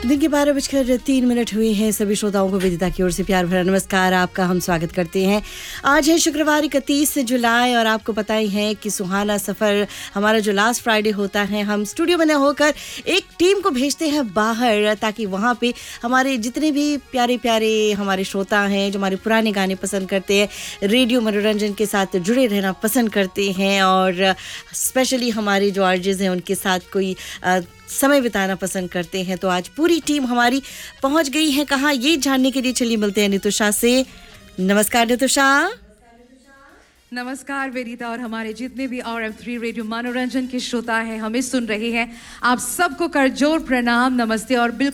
दिन के 12:03 हुए हैं। सभी श्रोताओं को विदिता की ओर से प्यार भरा नमस्कार। आपका हम स्वागत करते हैं। आज है शुक्रवार 31 जुलाई और आपको पता ही है कि सुहाना सफ़र हमारा जो लास्ट फ्राइडे होता है, हम स्टूडियो में होकर एक टीम को भेजते हैं बाहर, ताकि वहाँ पे हमारे जितने भी प्यारे प्यारे हमारे श्रोता हैं जो हमारे पुराने गाने पसंद करते हैं, रेडियो मनोरंजन के साथ जुड़े रहना पसंद करते हैं और स्पेशली हमारे जो आरजेस हैं उनके साथ कोई समय बिताना पसंद करते हैं। तो आज पूरी टीम हमारी पहुंच गई है कहाँ, ये जानने के लिए चलिए मिलते हैं नितुषा से। नमस्कार नितुषा। नमस्कार वेदिता और हमारे जितने भी RM3 रेडियो मनोरंजन के श्रोता हैं, हमें सुन रहे हैं, आप सबको करजोर प्रणाम, नमस्ते। और बिल्कुल